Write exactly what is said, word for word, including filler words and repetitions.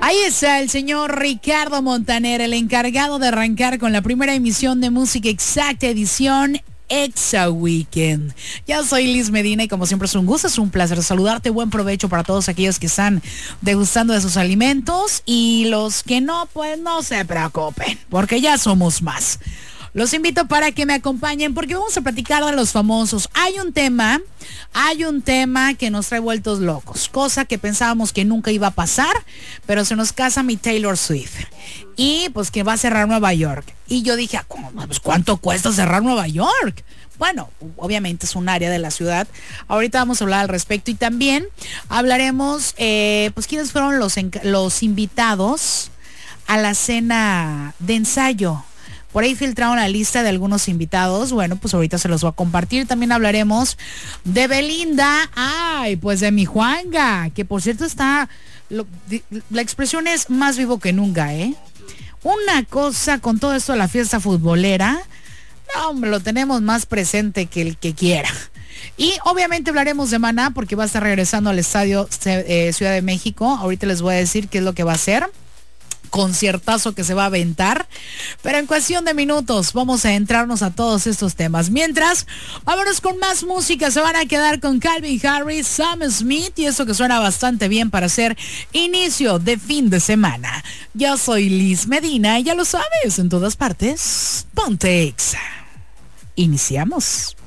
Ahí está el señor Ricardo Montaner, el encargado de arrancar con la primera emisión de Música Exacta, edición Exa Weekend. Ya soy Liz Medina y como siempre es un gusto, es un placer saludarte. Buen provecho para todos aquellos que están degustando de sus alimentos, y los que no, pues no se preocupen, porque ya somos más. Los invito para que me acompañen porque vamos a platicar de los famosos. Hay un tema, hay un tema que nos trae vueltos locos, cosa que pensábamos que nunca iba a pasar, pero se nos casa mi Taylor Swift y pues que va a cerrar Nueva York. Y yo dije, pues, ¿cuánto cuesta cerrar Nueva York? Bueno, obviamente es un área de la ciudad. Ahorita vamos a hablar al respecto y también hablaremos, eh, pues, quiénes fueron los, los invitados a la cena de ensayo. Por ahí filtraron la lista de algunos invitados. Bueno, pues ahorita se los voy a compartir. También hablaremos de Belinda. Ay, pues de mi Juanga, que por cierto está, lo, la expresión es más vivo que nunca, ¿eh? Una cosa con todo esto de la fiesta futbolera. No, hombre, lo tenemos más presente que el que quiera. Y obviamente hablaremos de Maná porque va a estar regresando al estadio eh, Ciudad de México. Ahorita les voy a decir qué es lo que va a hacer. Conciertazo que se va a aventar, pero en cuestión de minutos vamos a entrarnos a todos estos temas. Mientras, vámonos con más música. Se van a quedar con Calvin Harris, Sam Smith y eso que suena bastante bien para hacer inicio de fin de semana. Yo soy Liz Medina y ya lo sabes, en todas partes, ponte Exa. Iniciamos.